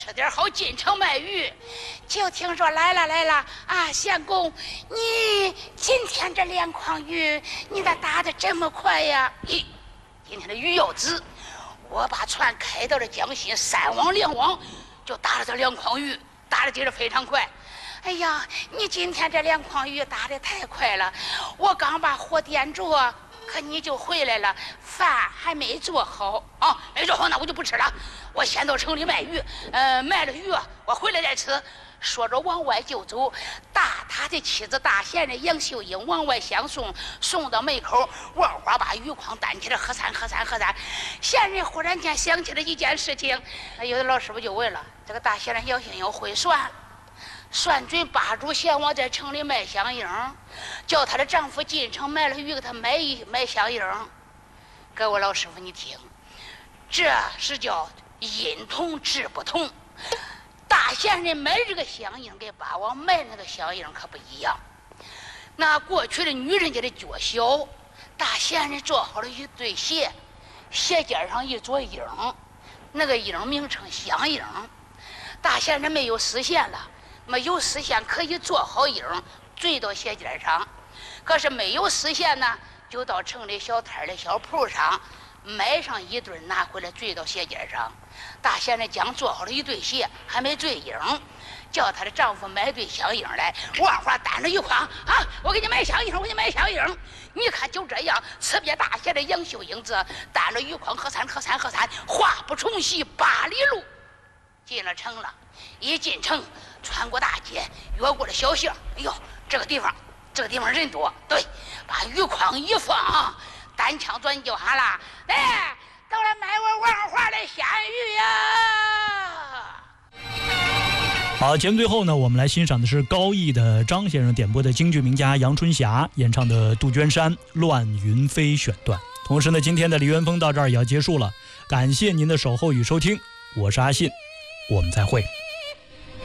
吃点好进城卖鱼。就听说来了啊，相公，你今天这2筐鱼，你咋打得这么快呀？咦，今天的鱼要子，我把船开到了江心，3网2网就打了这2筐鱼，打的真是非常快。哎呀，你今天这2筐鱼打得太快了，我刚把火点着，可你就回来了，饭还没做好啊，没做好那我就不吃了，我先到城里卖鱼，卖了鱼我回来再吃。说着往外就走，他的妻子大贤人杨秀英往外相送，送到门口，万花把鱼筐担起来，喝三。贤人忽然间想起了一件事情，有的老师傅就问了，这个大贤人杨秀英会算，算准8主前往在城里卖香烟，叫她的丈夫进城买了鱼给她买香烟。各位老师傅你听，这是叫因同志不同。大贤人买这个香烟跟八王买那个香烟可不一样。那过去的女人家的脚小，大贤人做好了一对鞋，鞋尖上一撮缨，那个缨名称香缨。大贤人没有丝线了，没有丝线可以做好缨坠到鞋尖上，可是没有丝线呢，就到城里小摊的小铺上买上一对拿回来坠到鞋尖上。大贤人将做好了一对鞋，还没坠缨，叫她的丈夫买对香缨来。万花担着一筐啊，我给你买香缨。你看就这样，此别大贤的杨秀英子担着一筐喝三，话不重细8里路进了城了。一进城，穿过大街，越过了小巷，哎呦，这个地方人多，对，把鱼筐一放，单枪转就喊了，哎，都来买我万花的鲜鱼呀！ 好，节目最后呢，我们来欣赏的是高义的张先生点播的京剧名家杨春霞演唱的杜鹃山《乱云飞》选段。同时呢，今天的梨园风到这儿也要结束了，感谢您的守候与收听，我是阿信，我们再会。